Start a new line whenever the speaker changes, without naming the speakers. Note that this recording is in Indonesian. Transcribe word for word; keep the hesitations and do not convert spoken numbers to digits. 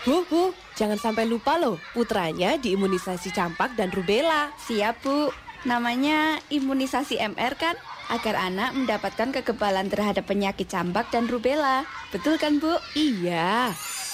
Bu, Bu, jangan sampai lupa loh, putranya diimunisasi campak dan rubella.
Siap, Bu. Namanya imunisasi M R kan? Agar anak mendapatkan kekebalan terhadap penyakit campak dan rubella. Betul kan, Bu?
Iya,